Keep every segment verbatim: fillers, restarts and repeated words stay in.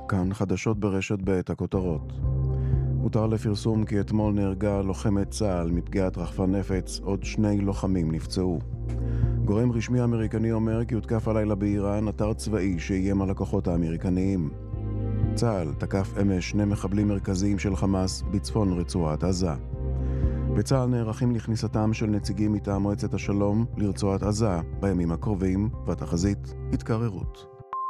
כאן חדשות ברשת ב' הכותרות. הותר לפרסום כי אתמול נהרגה לוחמת צה"ל מפגיעת רחפן נפץ, עוד שני לוחמים נפצעו. גורם רשמי אמריקני אומר כי הותקף הלילה באיראן אתר צבאי שאיים על הכוחות האמריקניים. צה"ל תקף אמש שני מחבלים מרכזיים של חמאס בצפון רצועת עזה. בצה"ל נערכים לכניסתם של נציגים מטעם מועצת השלום לרצועת עזה בימים הקרובים, והתחזית התקררות.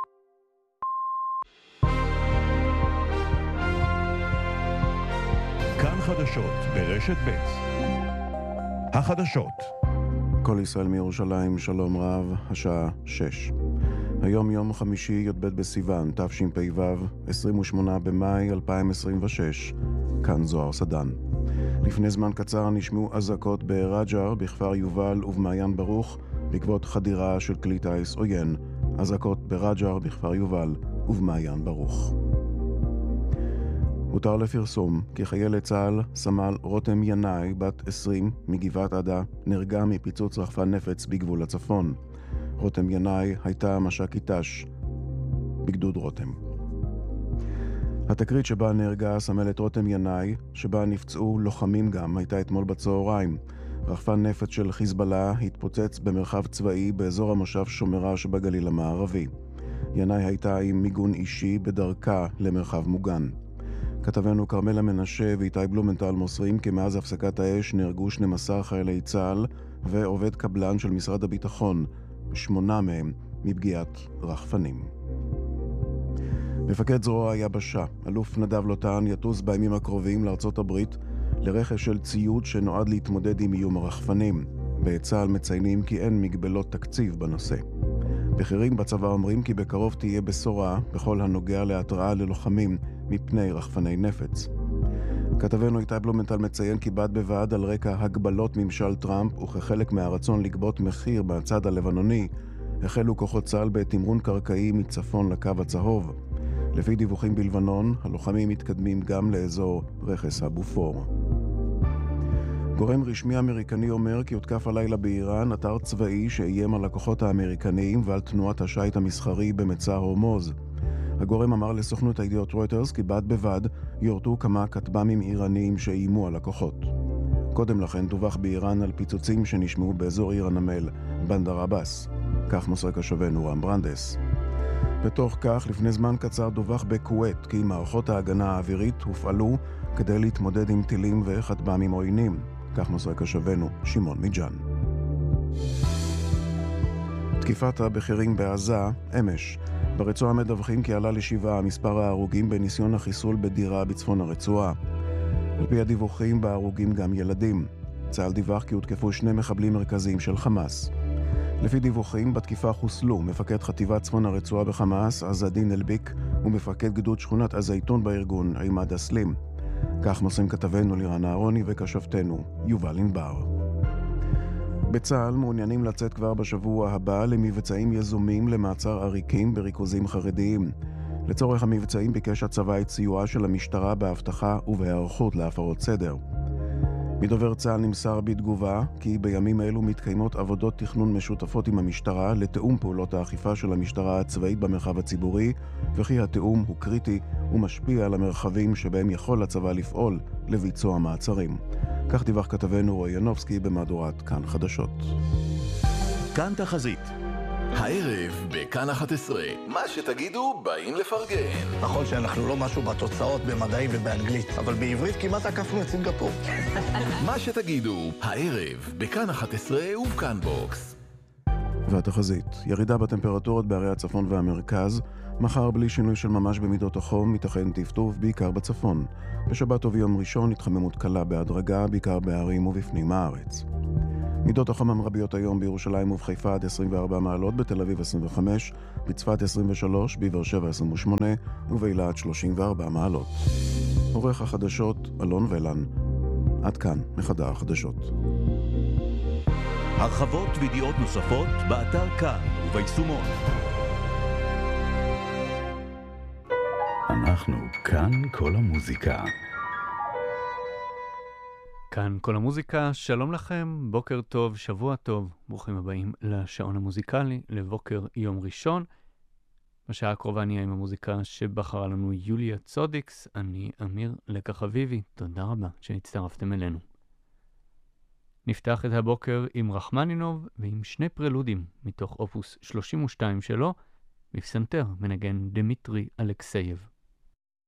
כאן חדשות ברשת ב' החדשות. כל ישראל מירושלים, שלום רב, השעה שש. היום יום חמישי י"ב בסיוון, תשפ"ו, עשרים ושמונה במאי אלפיים עשרים ושש. כאן זוהר סדן. לפני זמן קצר נשמעו אזעקות ברג'ר, בכפר יובל ובמעיין ברוך, בעקבות חדירה של כלי טיס עוין. אזעקות ברג'ר, בכפר יובל ובמעיין ברוך. הותר לפרסום כי חיילת צה"ל, סמל רותם ינאי, בת עשרים, מגבעת עדה, נהרגה מפיצוץ רחפן נפץ בגבול הצפון. רותם ינאי הייתה מש"קית ת"ש בגדוד רותם. התקרית שבה נהרגה סמלת רותם ינאי, שבה נפצעו לוחמים גם, הייתה אתמול בצהריים. רחפן נפץ של חיזבאללה התפוצץ במרחב צבאי באזור המושב שומרה שבגליל המערבי. ינאי הייתה עם מיגון אישי בדרכה למרחב מוגן. כתבנו קרמלה מנשה ואיתי בלומנטל מוסרים כי מאז הפסקת האש נהרגו שנים עשר חיילי צה"ל ועובד קבלן של משרד הביטחון, שמונה מהם מפגיעת רחפנים. מפקד זרוע היבשה, אלוף נדב לוטן, יטוס בימים הקרובים לארצות הברית לרכש של ציוד שנועד להתמודד עם איום הרחפנים. בצה"ל מציינים כי אין מגבלות תקציב בנושא. בכירים בצבא אומרים כי בקרוב תהיה בשורה בכל הנוגע להתראה ללוחמים מפני רחפני נפץ. כתבנו איתי בלומנטל מציין כי בד בבד על רקע הגבלות ממשל טראמפ וכחלק מהרצון לגבות מחיר בצד הלבנוני, החלו כוחות צה"ל בתמרון קרקעי מצפון לקו הצהוב. לפי דיווחים בלבנון, הלוחמים מתקדמים גם לאזור רכס הבופור. גורם רשמי אמריקני אומר כי הותקף הלילה באיראן אתר צבאי שאיים על הכוחות האמריקניים ועל תנועת השייט המסחרי במצר הורמוז. הגורם אמר לסוכנות הידיעות רויטרס כי בד בבד יורטו כמה כטב"מים איראניים שאיימו על הכוחות. קודם לכן דווח באיראן על פיצוצים שנשמעו באזור עיר הנמל, בנדר עבאס. כך מוסר קשבנו רם ברנדס. בתוך כך, לפני זמן קצר דווח בכווית כי מערכות ההגנה האווירית הופעלו כדי להתמודד עם טילים וכטב"מים עוינים. כך מוסר קשבנו שמעון מיג'אן. תקיפת הבכירים בעזה, אמש. ברצועה מדווחים כי עלה לשבעה מספר ההרוגים בניסיון החיסול בדירה בצפון הרצועה. על פי הדיווחים בהרוגים גם ילדים. צה"ל דיווח כי הותקפו שני מחבלים מרכזיים של חמאס. לפי דיווחים, בתקיפה חוסלו מפקד חטיבת צפון הרצועה בחמאס, עזדין אלביק, ומפקד גדוד שכונת הזיתון בארגון, עימאד אסלים. כך מוסרים כתבנו לירן אהרוני וכשבתנו יובל ענבר. בצה"ל מעוניינים לצאת כבר בשבוע הבא למבצעים יזומים למעצר עריקים בריכוזים חרדיים. לצורך המבצעים ביקש הצבא את סיועה של המשטרה בהבטחה ובהיערכות להפרות סדר. מדובר צה"ל נמסר בתגובה כי בימים אלו מתקיימות עבודות תכנון משותפות עם המשטרה לתאום פעולות האכיפה של המשטרה הצבאית במרחב הציבורי, וכי התאום הוא קריטי ומשפיע על המרחבים שבהם יכול הצבא לפעול לביצוע מעצרים. כך דיווח כתבנו רועי ינובסקי במהדורת כאן חדשות. כאן תחזית. הערב בכאן אחת עשרה, מה שתגידו באים לפרגן. נכון שאנחנו לא משהו בתוצאות במדעים ובאנגלית, אבל בעברית כמעט עקפנו את סינגפור. מה שתגידו, הערב בכאן אחת עשרה ובכאן בוקס. והתחזית, ירידה בטמפרטורות בערי הצפון והמרכז, מחר בלי שינוי של ממש במידות החום, מתכן טפטוף בעיקר בצפון. בשבת וביום ראשון התחממות קלה בהדרגה, בעיקר בערים ובפנים הארץ. מידות החום המרביות היום בירושלים ובחיפה עד עשרים וארבע מעלות, בתל אביב עשרים וחמש, בצפת עשרים ושלוש, בבאר שבע עשרים ושמונה ובאילת שלושים וארבע מעלות. עורך החדשות אלון ולן. עד כאן מחדר החדשות. הרחבות וידיעות נוספות באתר כאן וביישומון. אנחנו כאן כל המוזיקה. כאן כל המוזיקה, שלום לכם, בוקר טוב, שבוע טוב, ברוכים הבאים לשעון המוזיקלי, לבוקר יום ראשון. בשעה הקרובה נהיה עם המוזיקה שבחרה לנו יוליה צודיקס. אני אמיר לקח אביבי, תודה רבה שהצטרפתם אלינו. נפתח את הבוקר עם רחמנינוב ועם שני פרלודים מתוך אופוס שלושים ושתיים שלו, בפסנתר מנגן דמיטרי אלכסייב.